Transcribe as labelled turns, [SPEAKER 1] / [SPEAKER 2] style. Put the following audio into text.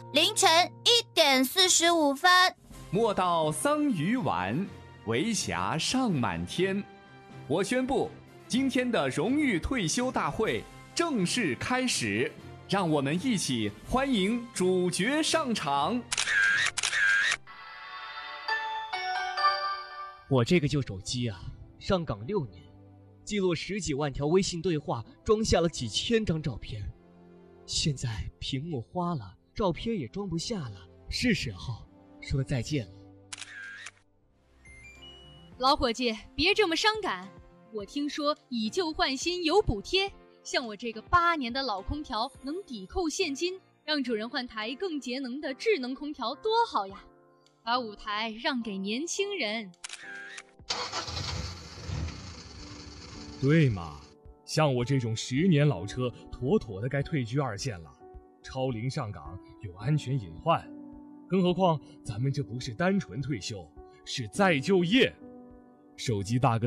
[SPEAKER 1] 凌晨1点45分。
[SPEAKER 2] 莫道桑榆晚，为霞尚满天。我宣布，今天的荣誉退休大会正式开始，让我们一起欢迎主角上场。
[SPEAKER 3] 我这个旧手机啊，上岗6年，记录10几万条微信对话，装下了几千张照片。现在屏幕花了，照片也装不下了，是时候说再见了。
[SPEAKER 4] 老伙计，别这么伤感。我听说以旧换新有补贴，像我这个8年的老空调能抵扣现金，让主人换台更节能的智能空调多好呀！把舞台让给年轻人。
[SPEAKER 5] 对嘛，像我这种10年老车，妥妥的该退居2线了。超龄上岗有安全隐患，更何况咱们这不是单纯退休，是再就业。手机大哥